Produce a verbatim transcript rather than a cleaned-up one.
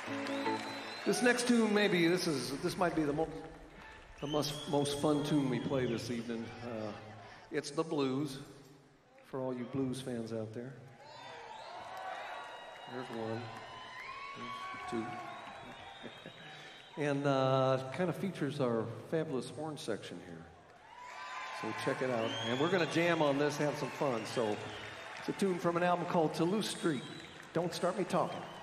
This next tune, maybe this is this might be the most the most most fun tune we play this evening. Uh, it's the blues for all you blues fans out there. There's one, there's two, and uh, kind of features our fabulous horn section here. So check it out, and we're gonna jam on this, have some fun. So it's a tune from an album called Toulouse Street. Don't Start Me Talking.